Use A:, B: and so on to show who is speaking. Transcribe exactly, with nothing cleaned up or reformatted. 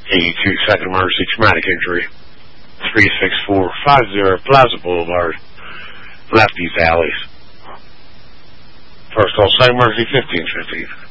A: eighty-two Second Emergency Traumatic Injury. three six four five zero Plaza Boulevard. Lefties Alleys. First call, Second Emergency fifteen fifteen.